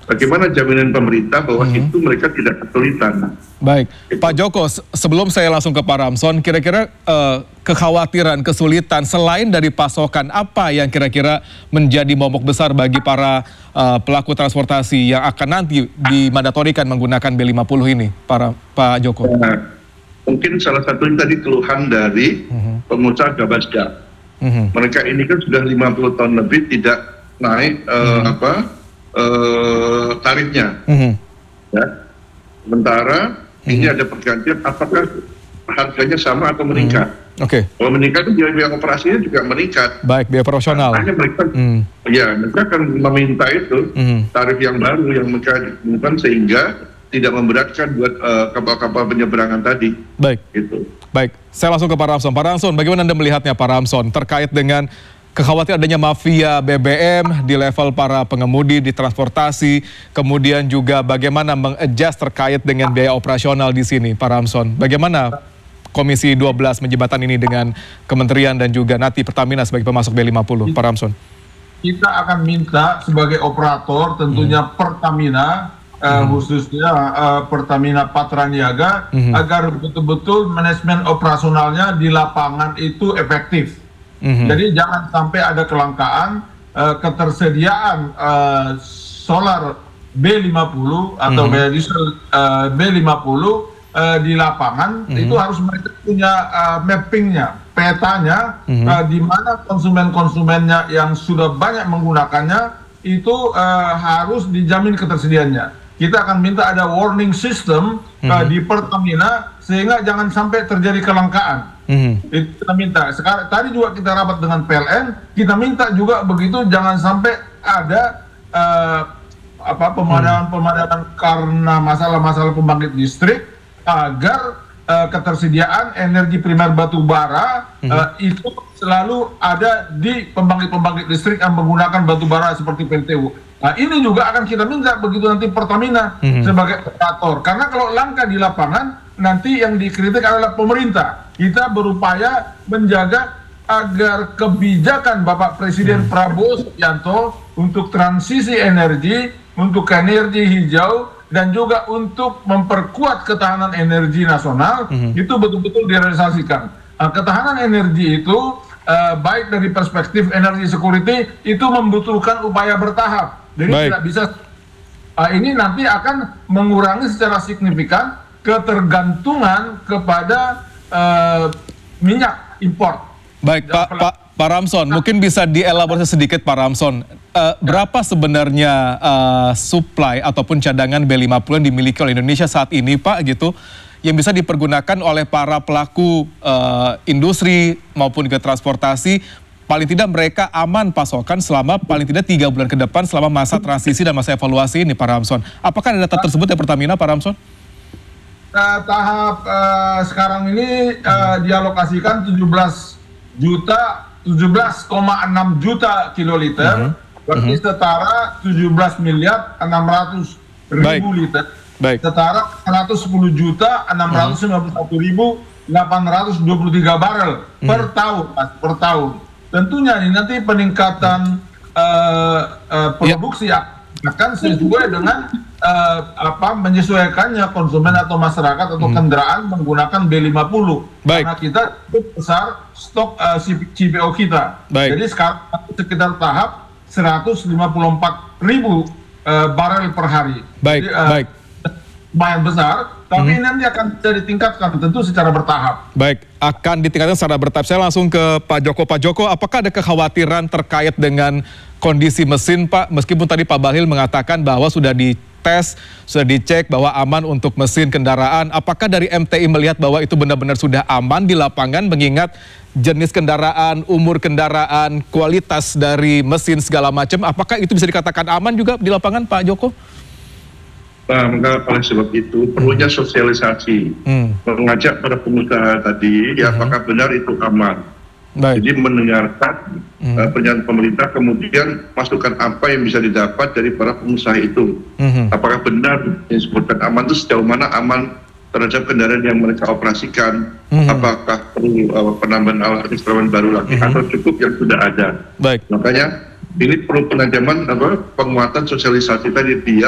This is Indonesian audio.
bagaimana jaminan pemerintah bahwa itu mereka tidak kesulitan. Baik, Pak Joko, sebelum saya langsung ke Pak Ramson, kira-kira kekhawatiran, kesulitan selain dari pasokan, apa yang kira-kira menjadi momok besar bagi para pelaku transportasi yang akan nanti dimandatorikan menggunakan B50 ini, Pak Joko? Mungkin salah satu tadi keluhan dari pengusaha gabasda. Mereka ini kan sudah 50 tahun lebih tidak naik tarifnya. Ya. Sementara ini ada pergantian, apakah harganya sama atau meningkat? Kalau meningkat itu biaya operasinya juga meningkat. Baik, biaya operasional. Hanya mereka, mereka akan meminta itu tarif yang baru yang mereka ditemukan sehingga tidak memberatkan buat kapal-kapal penyeberangan tadi. Baik. Gitu. Baik, saya langsung ke Pak Ramson. Pak Ramson, bagaimana Anda melihatnya Pak Ramson terkait dengan kekhawatiran adanya mafia BBM di level para pengemudi di transportasi, kemudian juga bagaimana meng-adjust terkait dengan biaya operasional di sini, Pak Ramson. Bagaimana Komisi 12 menjembatani ini dengan Kementerian dan juga nanti Pertamina sebagai pemasok B50, Pak Ramson? Kita akan minta sebagai operator tentunya Pertamina, khususnya Pertamina Patraniaga, agar betul-betul manajemen operasionalnya di lapangan itu efektif. Jadi jangan sampai ada kelangkaan ketersediaan solar B50 atau biodiesel B50 di lapangan. Itu harus mereka punya mappingnya, petanya, di mana konsumen-konsumennya yang sudah banyak menggunakannya itu harus dijamin ketersediaannya. Kita akan minta ada warning system di Pertamina sehingga jangan sampai terjadi kelangkaan. Itu kita minta. Sekarang tadi juga kita rapat dengan PLN, kita minta juga begitu, jangan sampai ada pemadaman karena masalah-masalah pembangkit listrik, agar ketersediaan energi primer batu bara itu selalu ada di pembangkit-pembangkit listrik yang menggunakan batu bara seperti PLTU. Nah, ini juga akan kita minta begitu nanti Pertamina sebagai operator. Karena kalau langka di lapangan, nanti yang dikritik adalah pemerintah. Kita berupaya menjaga agar kebijakan Bapak Presiden Prabowo Subianto untuk transisi energi, untuk energi hijau, dan juga untuk memperkuat ketahanan energi nasional, itu betul-betul direalisasikan. Ketahanan energi itu, baik dari perspektif energi security, itu membutuhkan upaya bertahap. Jadi tidak bisa, ini nanti akan mengurangi secara signifikan ketergantungan kepada minyak impor. Baik, Pak Ramson, mungkin bisa dielaborasi sedikit Pak Ramson. Berapa sebenarnya supply ataupun cadangan B50 yang dimiliki oleh Indonesia saat ini, Pak, gitu, yang bisa dipergunakan oleh para pelaku industri maupun juga transportasi, paling tidak mereka aman pasokan selama paling tidak 3 bulan ke depan selama masa transisi dan masa evaluasi ini, Pak Ramson. Apakah ada data tersebut dari Pertamina, Pak Ramson? Tahap sekarang ini dialokasikan 17,6 juta kiloliter, berarti setara 17.600.000 liter, setara 110.691.823 barel per tahun, Tentunya ini nanti peningkatan produksi akan sesuai dengan menyesuaikannya konsumen atau masyarakat atau kendaraan menggunakan B50. Karena kita besar stok CPO kita. Jadi sekarang sekitar tahap 154.000 barel per hari. Jadi, lumayan besar, tapi nanti akan ditingkatkan tentu secara bertahap. Baik, akan ditingkatkan secara bertahap. Saya langsung ke Pak Joko. Pak Joko, apakah ada kekhawatiran terkait dengan kondisi mesin, Pak? Meskipun tadi Pak Bahlil mengatakan bahwa sudah dites, sudah dicek bahwa aman untuk mesin kendaraan. Apakah dari MTI melihat bahwa itu benar-benar sudah aman di lapangan, mengingat jenis kendaraan, umur kendaraan, kualitas dari mesin segala macam? Apakah itu bisa dikatakan aman juga di lapangan, Pak Joko? Maka oleh sebab itu perlunya sosialisasi, mengajak para pengusaha tadi, apakah benar itu aman. Jadi mendengarkan pernyataan pemerintah, kemudian masukan apa yang bisa didapat dari para pengusaha itu. Apakah benar yang disebutkan aman itu sejauh mana aman terhadap kendaraan yang mereka operasikan, apakah perlu penambahan alat instrumen baru lagi atau cukup yang sudah ada. Makanya ini perlu penajaman penguatan sosialisasi tadi, dia